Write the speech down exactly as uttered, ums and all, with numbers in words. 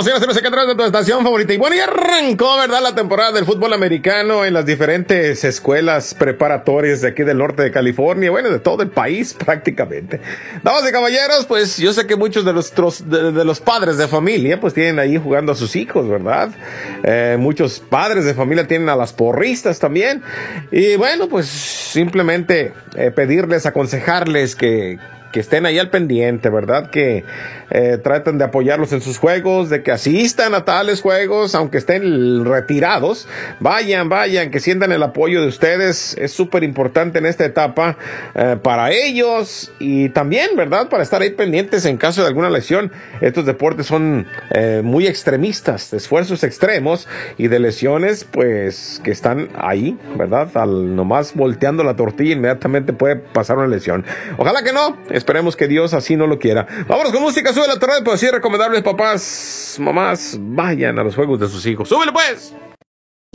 Continuamos, señores, señores, acá atrás de tu estación favorita. Y bueno, ya arrancó, ¿verdad?, la temporada del fútbol americano en las diferentes escuelas preparatorias de aquí del norte de California, bueno, de todo el país prácticamente. Damas y caballeros, pues yo sé que muchos de los, de, de los padres de familia pues tienen ahí jugando a sus hijos, ¿verdad? Eh, muchos padres de familia tienen a las porristas también. Y bueno, pues simplemente eh, pedirles, aconsejarles que... que estén ahí al pendiente, ¿verdad? Que eh, traten de apoyarlos en sus juegos, de que asistan a tales juegos, aunque estén retirados. Vayan, vayan, que sientan el apoyo de ustedes. Es súper importante en esta etapa eh, para ellos y también, ¿verdad? Para estar ahí pendientes en caso de alguna lesión. Estos deportes son eh, muy extremistas, de esfuerzos extremos y de lesiones, pues, que están ahí, ¿verdad? Al nomás volteando la tortilla, inmediatamente puede pasar una lesión. Ojalá que no. Esperemos que Dios así no lo quiera. Vámonos con música, sube la torre, pues sí, recomendables papás, mamás, vayan a los juegos de sus hijos. ¡Súbele pues!